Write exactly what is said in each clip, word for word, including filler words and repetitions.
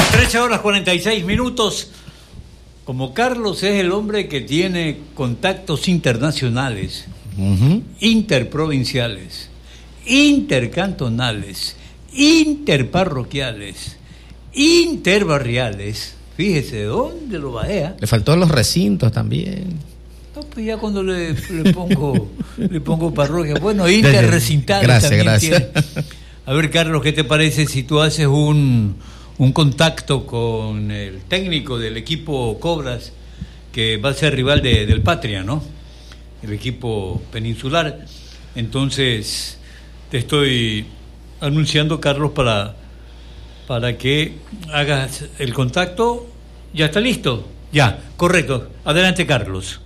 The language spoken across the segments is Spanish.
trece horas cuarenta y seis minutos. Como Carlos es el hombre que tiene contactos internacionales, uh-huh. interprovinciales, intercantonales, interparroquiales, interbarriales, fíjese de dónde lo bajea. Le faltó los recintos también. No, pues ya cuando le, le pongo le pongo parroquia, bueno, interrecintales gracias, también gracias. tiene. A ver, Carlos, ¿qué te parece si tú haces un, un contacto con el técnico del equipo Cobras, que va a ser rival de, del Patria, ¿no? El equipo peninsular. Entonces, te estoy anunciando, Carlos, para, para que hagas el contacto. ¿Ya está listo? Ya, correcto. Adelante, Carlos.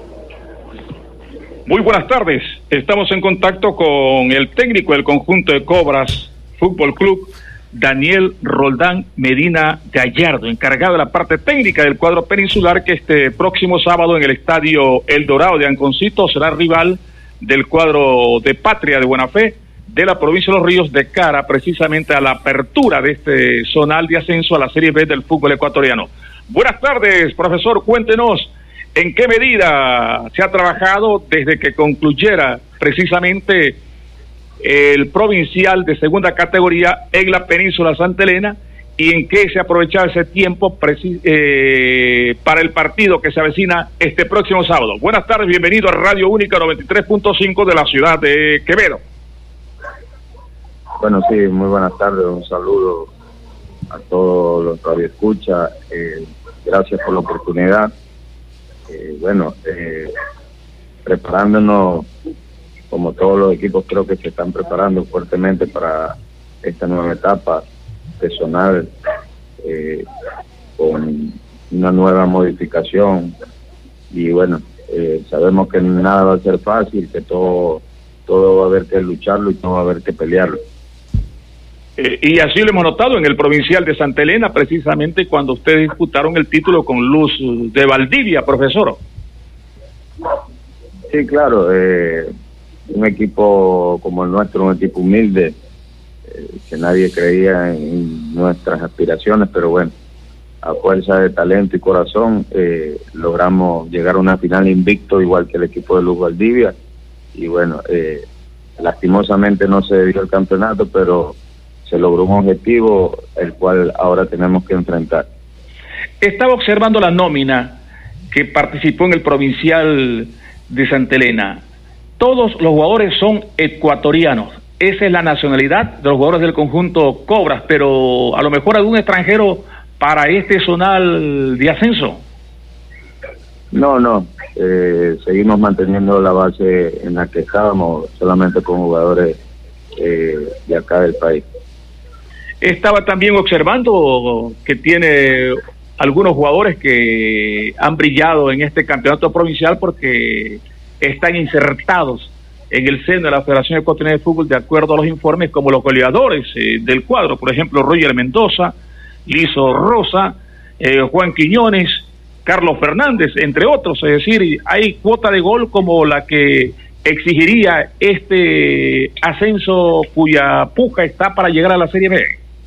Muy buenas tardes. Estamos en contacto con el técnico del conjunto de Cobras Fútbol Club, Daniel Roldán Medina Gallardo, encargado de la parte técnica del cuadro peninsular, que este próximo sábado en el estadio El Dorado de Anconcito será rival del cuadro de Patria de Buena Fe de la provincia de Los Ríos, de cara precisamente a la apertura de este zonal de ascenso a la Serie B del fútbol ecuatoriano. Buenas tardes, profesor, cuéntenos en qué medida se ha trabajado desde que concluyera precisamente el provincial de segunda categoría en la península Santa Elena, y en qué se aprovecha ese tiempo preci- eh, para el partido que se avecina este próximo sábado. Buenas tardes, bienvenido a Radio Única noventa y tres punto cinco de la ciudad de Quevedo. Bueno, sí, muy buenas tardes, un saludo a todos los radioescuchas, eh, gracias por la oportunidad. Eh, bueno, eh, preparándonos, como todos los equipos creo que se están preparando fuertemente para esta nueva etapa personal, eh, con una nueva modificación, y bueno, eh, sabemos que nada va a ser fácil, que todo, todo va a haber que lucharlo y todo va a haber que pelearlo. Eh, y así lo hemos notado en el provincial de Santa Elena, precisamente cuando ustedes disputaron el título con Luz de Valdivia, profesor. Sí, claro, eh, un equipo como el nuestro, un equipo humilde, eh, que nadie creía en nuestras aspiraciones, pero bueno, a fuerza de talento y corazón, eh, logramos llegar a una final invicto, igual que el equipo de Luz Valdivia, y bueno, eh, lastimosamente no se dio el campeonato, pero se logró un objetivo el cual ahora tenemos que enfrentar. Estaba observando la nómina que participó en el provincial de Santa Elena. Todos los jugadores son ecuatorianos. Esa es la nacionalidad de los jugadores del conjunto Cobras, pero a lo mejor algún extranjero para este zonal de ascenso. No, no, eh, seguimos manteniendo la base en la que estábamos, solamente con jugadores eh, de acá del país. Estaba también observando que tiene algunos jugadores que han brillado en este campeonato provincial porque están insertados en el seno de la Federación Ecuatoriana de Fútbol de acuerdo a los informes, como los goleadores eh, del cuadro, por ejemplo, Roger Mendoza, Lizo Rosa, eh, Juan Quiñones, Carlos Fernández, entre otros. Es decir, hay cuota de gol como la que exigiría este ascenso, cuya puja está para llegar a la Serie B.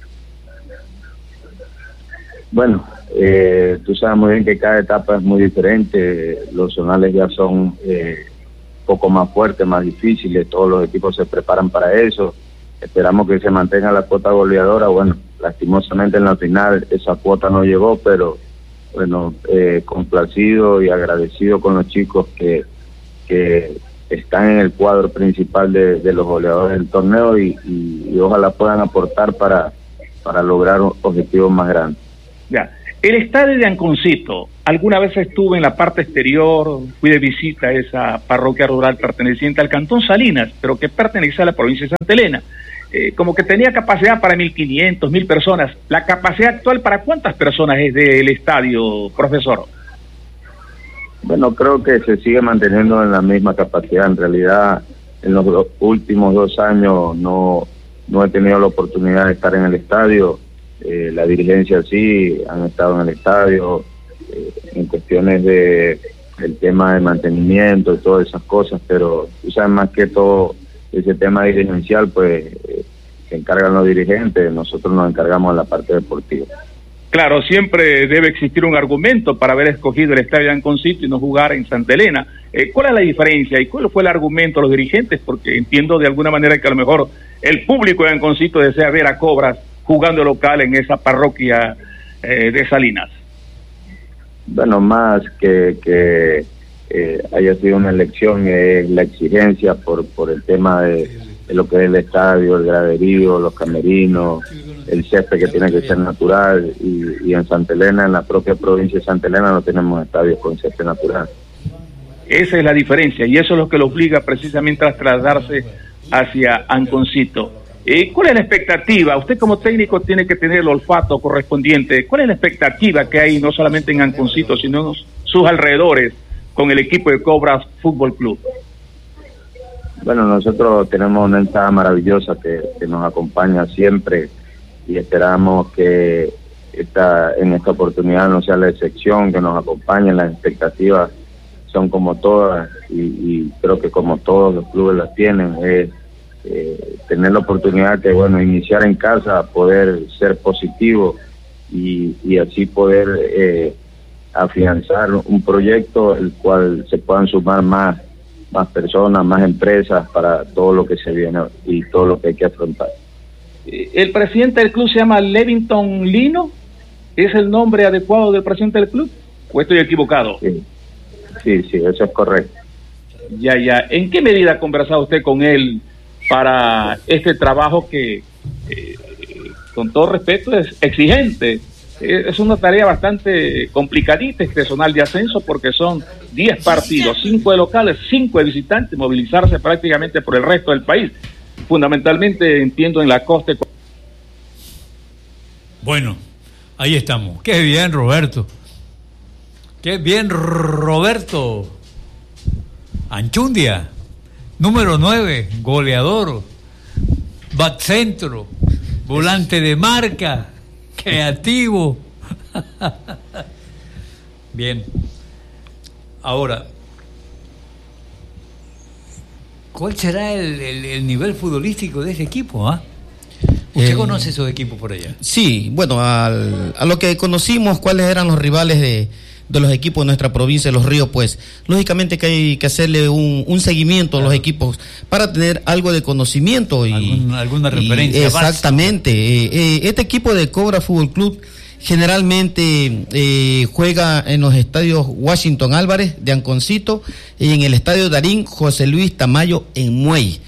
Bueno, eh, tú sabes muy bien que cada etapa es muy diferente. Los zonales ya son eh, un poco más fuertes, más difíciles, todos los equipos se preparan para eso. Esperamos que se mantenga la cuota goleadora. Bueno, lastimosamente en la final esa cuota no llegó, pero bueno, eh, complacido y agradecido con los chicos que, que están en el cuadro principal de, de los goleadores del torneo, y, y, y ojalá puedan aportar para, para lograr objetivos más grandes. Ya, el estadio de Anconcito, alguna vez estuve en la parte exterior, fui de visita a esa parroquia rural perteneciente al Cantón Salinas, pero que pertenece a la provincia de Santa Elena. Eh, como que tenía capacidad para mil quinientos, mil personas. ¿La capacidad actual para cuántas personas es del estadio, profesor? Bueno, creo que se sigue manteniendo en la misma capacidad. En realidad, en los do- últimos dos años no, no he tenido la oportunidad de estar en el estadio. Eh, la dirigencia sí han estado en el estadio, eh, en cuestiones de el tema de mantenimiento y todas esas cosas, pero tú sabes, más que todo ese tema dirigencial, pues eh, se encargan los dirigentes, nosotros nos encargamos de la parte deportiva. Claro, siempre debe existir un argumento para haber escogido el estadio de Anconcito y no jugar en Santa Elena. Eh, ¿Cuál es la diferencia y cuál fue el argumento de los dirigentes? Porque entiendo de alguna manera que a lo mejor el público de Anconcito desea ver a Cobras jugando local en esa parroquia eh, de Salinas. Bueno, más que, que eh, haya sido una elección, eh, la exigencia por, por el tema de, de lo que es el estadio, el graderío, los camerinos, el césped que tiene que ser natural, y, y en Santa Elena, en la propia provincia de Santa Elena, no tenemos estadios con césped natural. Esa es la diferencia, y eso es lo que lo obliga precisamente a trasladarse hacia Anconcito. Eh, ¿Cuál es la expectativa? Usted como técnico tiene que tener el olfato correspondiente. ¿Cuál es la expectativa que hay no solamente en Anconcito, sino en sus alrededores con el equipo de Cobras Fútbol Club? Bueno, nosotros tenemos una hinchada maravillosa que, que nos acompaña siempre, y esperamos que esta, en esta oportunidad no sea la excepción, que nos acompañen. Las expectativas son como todas, y, y creo que como todos los clubes las tienen, es eh, tener la oportunidad de, bueno, iniciar en casa, poder ser positivo y, y así poder eh, afianzar un proyecto el cual se puedan sumar más, más personas, más empresas para todo lo que se viene y todo lo que hay que afrontar. ¿El presidente del club se llama Levington Lino? ¿Es el nombre adecuado del presidente del club? ¿O estoy equivocado? Sí, sí, sí, eso es correcto. Ya, ya. ¿En qué medida ha conversado usted con él para este trabajo que, eh, con todo respeto, es exigente? Es una tarea bastante complicadita este zonal de ascenso, porque son diez partidos, cinco de locales, cinco de visitantes, movilizarse prácticamente por el resto del país. Fundamentalmente, entiendo, en la costa. Bueno, ahí estamos. Qué bien, Roberto. Qué bien, Roberto. Anchundia, número nueve, goleador, back centro, volante de marca, creativo. Bien. Ahora, ¿cuál será el, el, el nivel futbolístico de ese equipo? ¿Ah? ¿Usted eh, conoce esos equipos por allá? Sí, bueno, al, a lo que conocimos cuáles eran los rivales de, de los equipos de nuestra provincia, Los Ríos, pues lógicamente que hay que hacerle un, un seguimiento claro. a los equipos para tener algo de conocimiento y ¿Algún, alguna referencia. Y exactamente. Eh, eh, este equipo de Cobra Fútbol Club generalmente eh, juega en los estadios Washington Álvarez de Anconcito y en el estadio Darín José Luis Tamayo en Muey.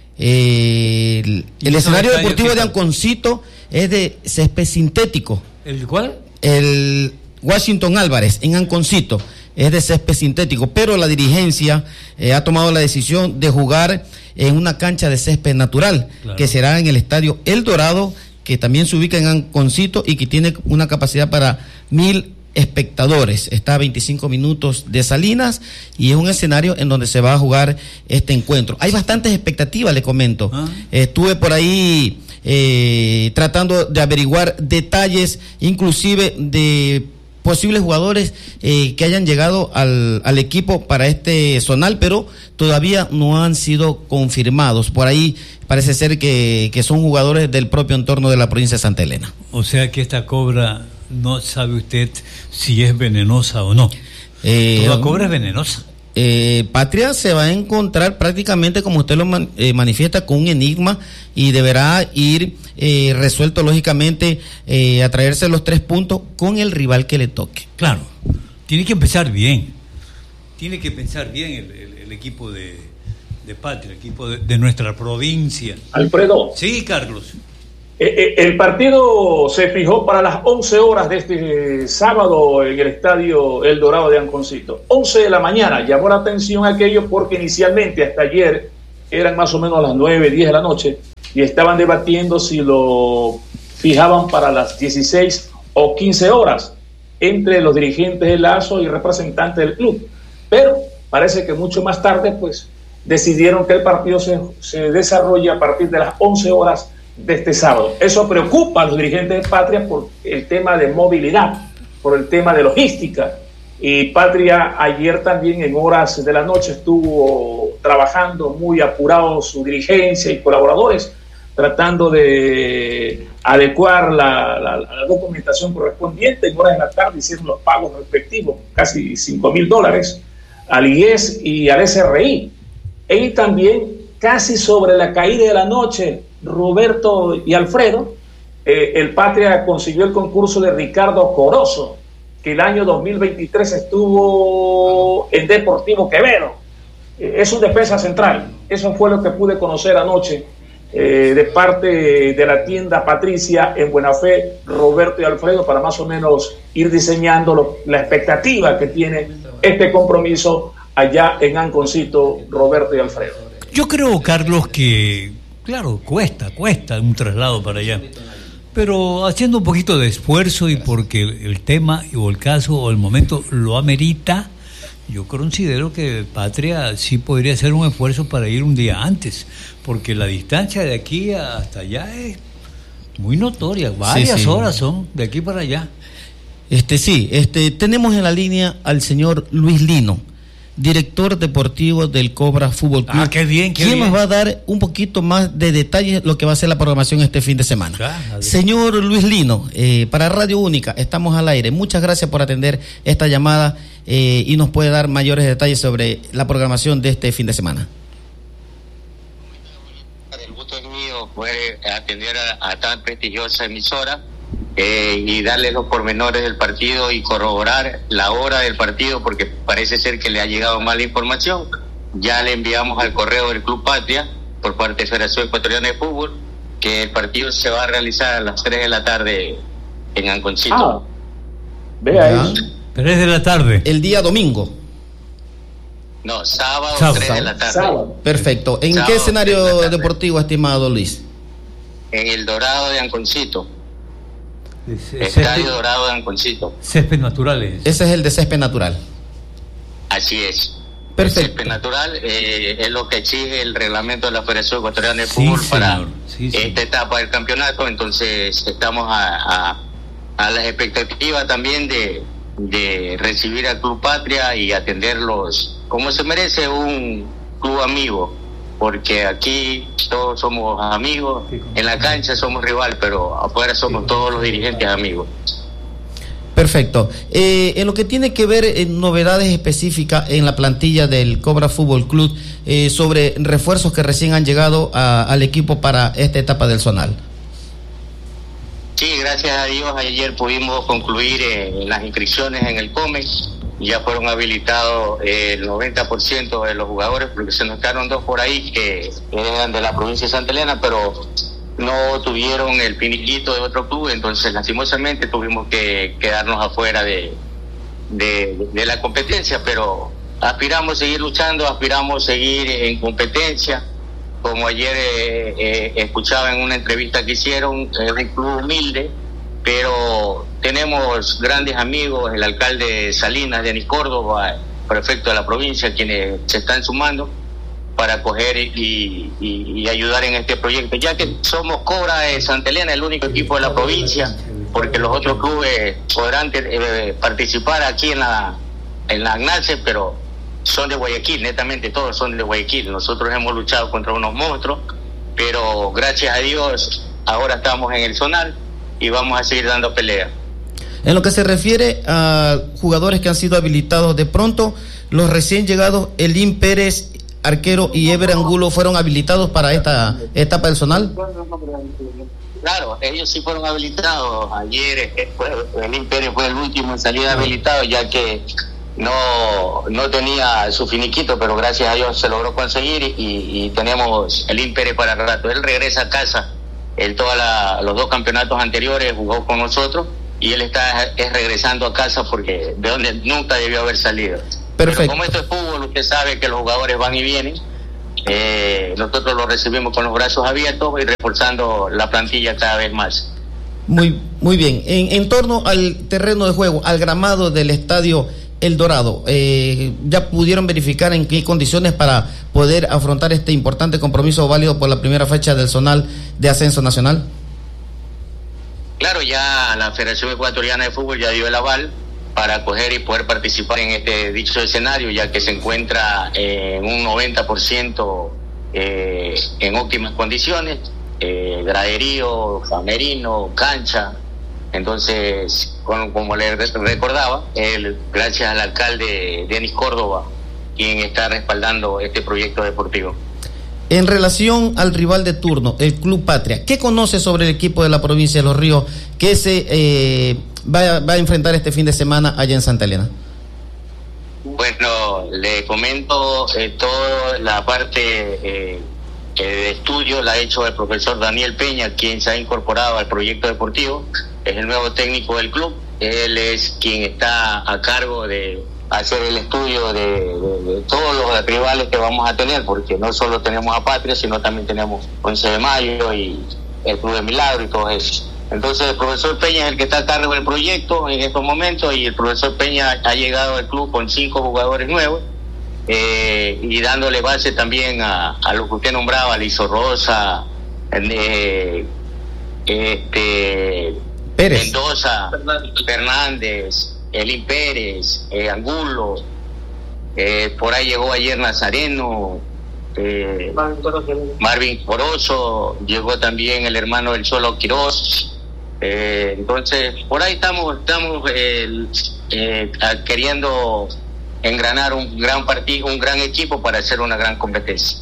Eh, el el escenario deportivo de Anconcito es de césped sintético. ¿El cuál? El Washington Álvarez en Anconcito es de césped sintético, pero la dirigencia eh, ha tomado la decisión de jugar en una cancha de césped natural, claro. que será en el estadio El Dorado, que también se ubica en Anconcito y que tiene una capacidad para mil espectadores. Está a veinticinco minutos de Salinas y es un escenario en donde se va a jugar este encuentro. Hay bastantes expectativas, le comento. ¿Ah? Estuve por ahí eh, tratando de averiguar detalles, inclusive de posibles jugadores eh, que hayan llegado al, al equipo para este zonal, pero todavía no han sido confirmados. Por ahí parece ser que, que son jugadores del propio entorno de la provincia de Santa Elena. O sea que esta cobra, no sabe usted si es venenosa o no. Eh, Toda cobra es venenosa. Eh, Patria se va a encontrar prácticamente, como usted lo man, eh, manifiesta, con un enigma y deberá ir eh, resuelto lógicamente eh, a traerse los tres puntos con el rival que le toque. Claro, tiene que empezar bien, tiene que pensar bien el, el, el equipo de, de Patria, el equipo de, de nuestra provincia. Alfredo. Sí, Carlos. El partido se fijó para las once horas de este sábado en el estadio El Dorado de Anconcito. once de la mañana. Llamó la atención aquello porque inicialmente hasta ayer eran más o menos las nueve, diez de la noche y estaban debatiendo si lo fijaban para las dieciséis o quince horas entre los dirigentes del Lazo y representantes del club. Pero parece que mucho más tarde pues decidieron que el partido se, se desarrolle a partir de las once horas de este sábado. Eso preocupa a los dirigentes de Patria por el tema de movilidad, por el tema de logística. Y Patria ayer también en horas de la noche estuvo trabajando muy apurado su dirigencia y colaboradores tratando de adecuar la, la, la documentación correspondiente. En horas de la tarde hicieron los pagos respectivos, casi cinco mil dólares, al I E S y al S R I. Y también, casi sobre la caída de la noche, Roberto y Alfredo, eh, el Patria consiguió el concurso de Ricardo Corozo, que el año dos mil veintitrés estuvo en Deportivo Quevedo. Eh, es un defensa central. Eso fue lo que pude conocer anoche eh, de parte de la tienda Patricia en Buena Fe, Roberto y Alfredo, para más o menos ir diseñando lo, la expectativa que tiene este compromiso allá en Anconcito, Roberto y Alfredo. Yo creo, Carlos, que, claro, cuesta, cuesta un traslado para allá, pero haciendo un poquito de esfuerzo y porque el tema o el caso o el momento lo amerita, yo considero que Patria sí podría hacer un esfuerzo para ir un día antes, porque la distancia de aquí hasta allá es muy notoria, varias sí, sí. horas son de aquí para allá. Este sí, este tenemos en la línea al señor Luis Lino, director deportivo del Cobra Fútbol Club. Ah, qué bien, qué ¿Quién bien. nos va a dar un poquito más de detalles lo que va a ser la programación este fin de semana? Ah, señor Luis Lino, eh, para Radio Única, estamos al aire. Muchas gracias por atender esta llamada eh, y nos puede dar mayores detalles sobre la programación de este fin de semana. El gusto es mío poder atender a, a tan prestigiosa emisora. Eh, y darle los pormenores del partido y corroborar la hora del partido, porque parece ser que le ha llegado mala información. Ya le enviamos al correo del Club Patria por parte de Federación Ecuatoriana de Fútbol que el partido se va a realizar a las tres de la tarde en Anconcito. Ah, vea ahí. tres de la tarde. El día domingo. No, sábado, sábado tres de la tarde. Sábado. Perfecto. ¿En sábado, qué escenario de deportivo, estimado Luis? En el Dorado de Anconcito. Césped, Estadio Dorado de Anconcito. Césped naturales. Ese es el de césped natural. Así es. Perfecto. El césped natural eh, es lo que exige el reglamento de la Federación Ecuatoriana de Sí, Fútbol señor. para Sí, señor. esta etapa del campeonato. Entonces estamos a, a, a la expectativa también de, de recibir al Club Patria y atenderlos como se merece un club amigo, porque aquí todos somos amigos, en la cancha somos rival, pero afuera somos todos los dirigentes amigos. Perfecto. Eh, en lo que tiene que ver en novedades específicas en la plantilla del Cobra Fútbol Club, eh, sobre refuerzos que recién han llegado a, al equipo para esta etapa del zonal. Sí, gracias a Dios ayer pudimos concluir eh, las inscripciones en el COMEX. Ya fueron habilitados eh, el noventa por ciento de los jugadores, porque se nos quedaron dos por ahí que eran de la provincia de Santa Elena, pero no tuvieron el finiquito de otro club, entonces lastimosamente tuvimos que quedarnos afuera de, de, de la competencia, pero aspiramos a seguir luchando, aspiramos a seguir en competencia. Como ayer eh, eh, escuchaba en una entrevista que hicieron, es un club humilde, pero tenemos grandes amigos, el alcalde de Salinas, Denis Córdoba, prefecto de la provincia, quienes se están sumando para acoger y, y, y ayudar en este proyecto, ya que somos Cobra de Santa Elena, el único equipo de la provincia, porque los otros clubes podrán eh, participar aquí en la en la ANACE, pero son de Guayaquil, netamente todos son de Guayaquil. Nosotros hemos luchado contra unos monstruos, pero gracias a Dios ahora estamos en el zonal y vamos a seguir dando pelea. En lo que se refiere a jugadores que han sido habilitados, de pronto los recién llegados Elín Pérez, arquero, y Ever Angulo fueron habilitados para esta etapa del zonal. Claro, ellos sí fueron habilitados. Ayer Elín Pérez fue el último en salir habilitado, ya que no no tenía su finiquito, pero gracias a Dios se logró conseguir y, y tenemos Elín Pérez para el rato. Él regresa a casa. Él todos los dos campeonatos anteriores jugó con nosotros y él está es regresando a casa porque de donde nunca debió haber salido. Perfecto. Pero como esto es fútbol, usted sabe que los jugadores van y vienen. Eh, nosotros los recibimos con los brazos abiertos y reforzando la plantilla cada vez más. Muy, muy bien. En, en torno al terreno de juego, al gramado del estadio El Dorado, eh, ¿ya pudieron verificar en qué condiciones para poder afrontar este importante compromiso válido por la primera fecha del zonal de ascenso nacional? Claro, ya la Federación Ecuatoriana de Fútbol ya dio el aval para acoger y poder participar en este dicho escenario, ya que se encuentra en un noventa por ciento eh, en óptimas condiciones. eh, graderío, camerino, cancha. Entonces, como, como le recordaba, él, gracias al alcalde Denis Córdoba, quien está respaldando este proyecto deportivo. En relación al rival de turno, el Club Patria, ¿qué conoce sobre el equipo de la provincia de Los Ríos que se eh, va, a, va a enfrentar este fin de semana allá en Santa Elena? Bueno, le comento eh, toda la parte eh, de estudio la ha hecho el profesor Daniel Peña, quien se ha incorporado al proyecto deportivo, es el nuevo técnico del club. Él es quien está a cargo de hacer el estudio de, de, de todos los rivales que vamos a tener, porque no solo tenemos a Patria, sino también tenemos once de mayo y el Club de Milagro y todo eso. Entonces el profesor Peña es el que está a cargo del proyecto en estos momentos, y el profesor Peña ha llegado al club con cinco jugadores nuevos, eh, y dándole base también a, a lo que usted nombraba, Lizo Rosa, eh, este Pérez. Mendoza, Fernández, Elín Pérez, eh, Angulo, eh, por ahí llegó ayer Nazareno, eh, Marvin Corozo, llegó también el hermano del Cholo Quiroz. Eh, entonces, por ahí estamos, estamos eh, eh, queriendo engranar un gran partido, un gran equipo para hacer una gran competencia.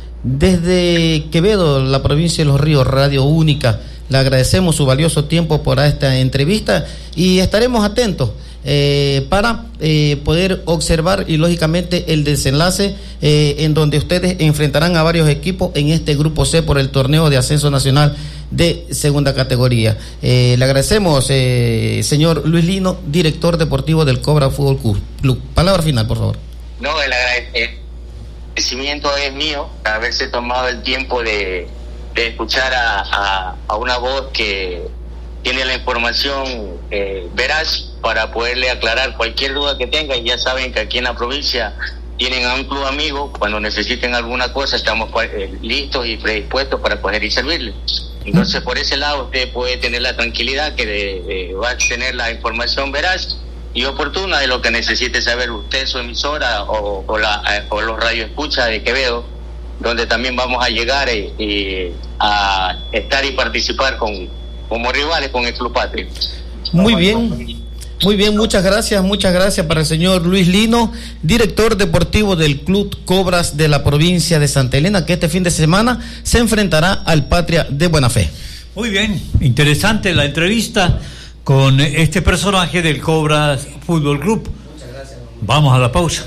Desde Quevedo, la provincia de Los Ríos, Radio Única, le agradecemos su valioso tiempo por esta entrevista y estaremos atentos eh, para eh, poder observar y lógicamente el desenlace eh, en donde ustedes enfrentarán a varios equipos en este grupo C por el torneo de ascenso nacional de segunda categoría. Eh, le agradecemos, eh, señor Luis Lino, director deportivo del Cobra Fútbol Club. Palabra final, por favor. No, el agradecimiento es mío, haberse tomado el tiempo de de escuchar a, a, a una voz que tiene la información eh, veraz para poderle aclarar cualquier duda que tenga. Y ya saben que aquí en la provincia tienen a un club amigo, cuando necesiten alguna cosa estamos eh, listos y predispuestos para poder ir servirle. Entonces por ese lado usted puede tener la tranquilidad que de, de, va a tener la información veraz y oportuna de lo que necesite saber usted, su emisora o, o, la, o los radioescuchas de Quevedo, donde también vamos a llegar eh, eh, a estar y participar con como rivales con el Club Patria. Muy bien, muy bien, muchas gracias, muchas gracias para el señor Luis Lino, director deportivo del Club Cobras de la provincia de Santa Elena, que este fin de semana se enfrentará al Patria de Buena Fe. Muy bien, interesante la entrevista con este personaje del Cobras Fútbol Club. Muchas gracias. Vamos a la pausa.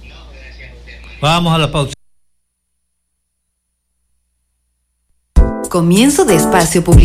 Vamos a la pausa. Comienzo de espacio publicitario.